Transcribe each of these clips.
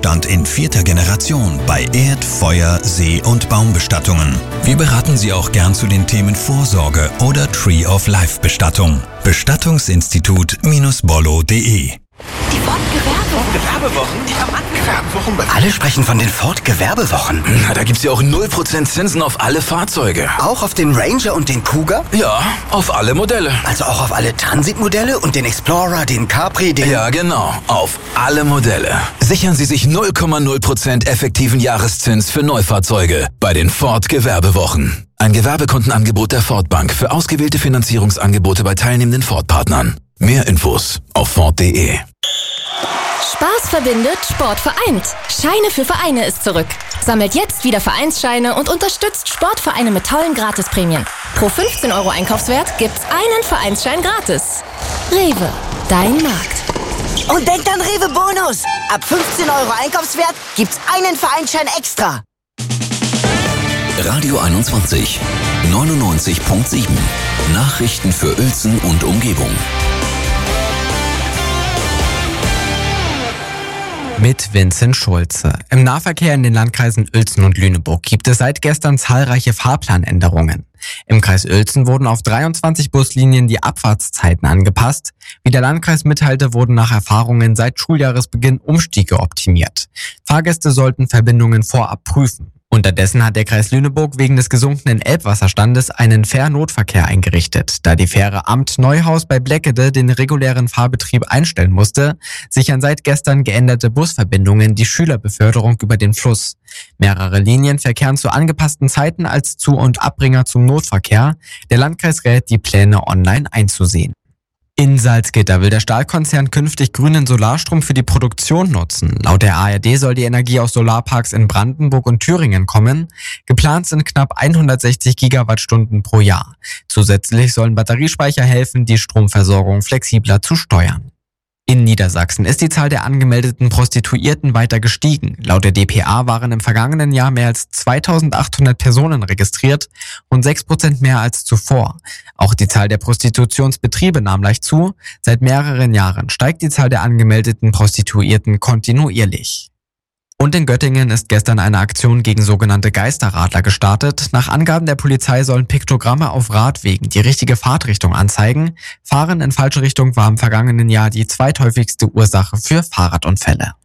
Baubestand in 4. Generation bei Erd-, Feuer-, See- und Baumbestattungen. Wir beraten Sie auch gern zu den Themen Vorsorge oder Tree of Life Bestattung. Bestattungsinstitut-bollo.de. Die Ford-Gewerbewochen. Die haben angefangen. Alle sprechen von den Ford-Gewerbewochen. Na, da gibt's ja auch 0% Zinsen auf alle Fahrzeuge. Auch auf den Ranger und den Cougar? Ja, auf alle Modelle. Also auch auf alle Transit-Modelle und den Explorer, den Capri, den... Ja, genau. Auf alle Modelle. Sichern Sie sich 0,0% effektiven Jahreszins für Neufahrzeuge bei den Ford-Gewerbewochen. Ein Gewerbekundenangebot der Ford Bank für ausgewählte Finanzierungsangebote bei teilnehmenden Ford-Partnern. Mehr Infos auf Ford.de. Spaß verbindet, Sport vereint. Scheine für Vereine ist zurück. Sammelt jetzt wieder Vereinsscheine und unterstützt Sportvereine mit tollen Gratisprämien. Pro 15 € Einkaufswert gibt's einen Vereinsschein gratis. Rewe, dein Markt. Und denkt an Rewe Bonus. Ab 15 € Einkaufswert gibt's einen Vereinsschein extra. Radio 21 99.7. Nachrichten für Uelzen und Umgebung. Mit Vincent Schulze. Im Nahverkehr in den Landkreisen Uelzen und Lüneburg gibt es seit gestern zahlreiche Fahrplanänderungen. Im Kreis Uelzen wurden auf 23 Buslinien die Abfahrtszeiten angepasst. Wie der Landkreis mitteilte, wurden nach Erfahrungen seit Schuljahresbeginn Umstiege optimiert. Fahrgäste sollten Verbindungen vorab prüfen. Unterdessen hat der Kreis Lüneburg wegen des gesunkenen Elbwasserstandes einen Fährnotverkehr eingerichtet. Da die Fähre Amt Neuhaus bei Bleckede den regulären Fahrbetrieb einstellen musste, sichern seit gestern geänderte Busverbindungen die Schülerbeförderung über den Fluss. Mehrere Linien verkehren zu angepassten Zeiten als Zu- und Abbringer zum Notverkehr. Der Landkreis rät, die Pläne online einzusehen. In Salzgitter will der Stahlkonzern künftig grünen Solarstrom für die Produktion nutzen. Laut der ARD soll die Energie aus Solarparks in Brandenburg und Thüringen kommen. Geplant sind knapp 160 Gigawattstunden pro Jahr. Zusätzlich sollen Batteriespeicher helfen, die Stromversorgung flexibler zu steuern. In Niedersachsen ist die Zahl der angemeldeten Prostituierten weiter gestiegen. Laut der dpa waren im vergangenen Jahr mehr als 2800 Personen registriert und 6% mehr als zuvor. Auch die Zahl der Prostitutionsbetriebe nahm leicht zu. Seit mehreren Jahren steigt die Zahl der angemeldeten Prostituierten kontinuierlich. Und in Göttingen ist gestern eine Aktion gegen sogenannte Geisterradler gestartet. Nach Angaben der Polizei sollen Piktogramme auf Radwegen die richtige Fahrtrichtung anzeigen. Fahren in falsche Richtung war im vergangenen Jahr die zweithäufigste Ursache für Fahrradunfälle.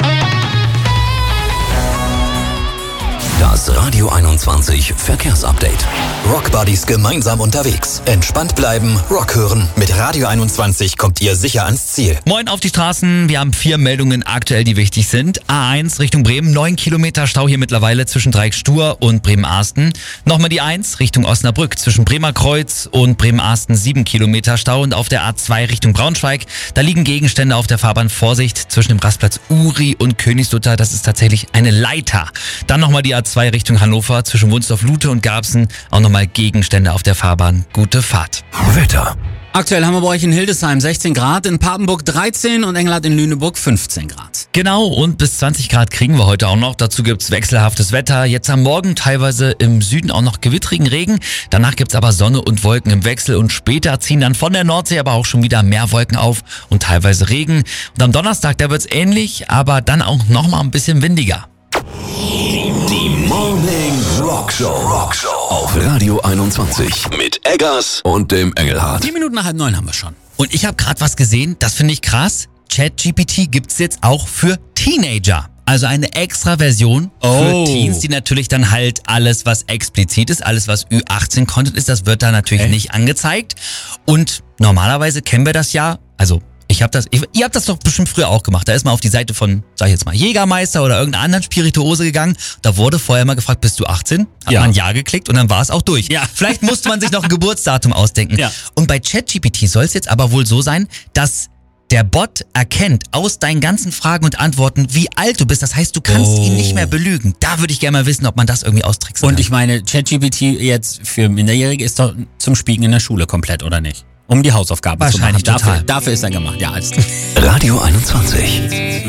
Das Radio 21 Verkehrsupdate. Rock Buddies gemeinsam unterwegs. Entspannt bleiben, Rock hören. Mit Radio 21 kommt ihr sicher ans Ziel. Moin auf die Straßen. Wir haben 4 Meldungen aktuell, die wichtig sind. A1 Richtung Bremen, 9 Kilometer Stau hier mittlerweile zwischen Dreieck-Stur und Bremen-Ahsten. Nochmal die 1 Richtung Osnabrück zwischen Bremer Kreuz und Bremen-Ahsten, 7 Kilometer Stau. Und auf der A2 Richtung Braunschweig, da liegen Gegenstände auf der Fahrbahn. Vorsicht zwischen dem Rastplatz Uri und Königslutter. Das ist tatsächlich eine Leiter. Dann nochmal die A2 Richtung Hannover zwischen Wunsdorf-Lute und Garbsen. Auch nochmal Gegenstände auf der Fahrbahn. Gute Fahrt. Wetter. Aktuell haben wir bei euch in Hildesheim 16 Grad, in Papenburg 13 und Engelhardt in Lüneburg 15 Grad. Genau, und bis 20 Grad kriegen wir heute auch noch. Dazu gibt's wechselhaftes Wetter. Jetzt am Morgen teilweise im Süden auch noch gewittrigen Regen. Danach gibt's aber Sonne und Wolken im Wechsel und später ziehen dann von der Nordsee aber auch schon wieder mehr Wolken auf und teilweise Regen. Und am Donnerstag, da wird's ähnlich, aber dann auch nochmal ein bisschen windiger. Die Morning Rock Show auf Radio 21 mit Eggers und dem Engelhardt. 10 Minuten nach 8:30 haben wir schon. Und ich habe gerade was gesehen, das finde ich krass. ChatGPT gibt's jetzt auch für Teenager. Also eine extra Version für Teens, die natürlich dann halt alles, was explizit ist, alles, was Ü18-Content ist, das wird da natürlich nicht angezeigt. Und normalerweise kennen wir das ja, also ihr habt das doch bestimmt früher auch gemacht. Da ist man auf die Seite von, sag ich jetzt mal, Jägermeister oder irgendeiner anderen Spirituose gegangen. Da wurde vorher mal gefragt, bist du 18? Hat man Ja geklickt und dann war es auch durch. Ja. Vielleicht musste man sich noch ein Geburtsdatum ausdenken. Ja. Und bei ChatGPT soll es jetzt aber wohl so sein, dass der Bot erkennt aus deinen ganzen Fragen und Antworten, wie alt du bist. Das heißt, du kannst ihn nicht mehr belügen. Da würde ich gerne mal wissen, ob man das irgendwie austricksen kann. Und ich meine, ChatGPT jetzt für Minderjährige ist doch zum Spieken in der Schule komplett, oder nicht? Um die Hausaufgaben zu machen. Wahrscheinlich total. Dafür ist er gemacht. Ja, alles klar. Radio 21.